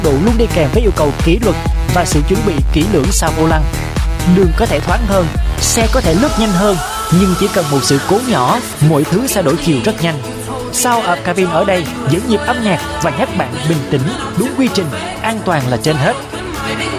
độ luôn đi kèm với yêu cầu kỷ luật và sự chuẩn bị kỹ lưỡng sau vô lăng. Đường có thể thoáng hơn, xe có thể lướt nhanh hơn, nhưng chỉ cần một sự cố nhỏ, mọi thứ sẽ đổi chiều rất nhanh. Sound of Cabin ở đây giữ nhịp âm nhạc và nhắc bạn bình tĩnh, đúng quy trình, an toàn là trên hết.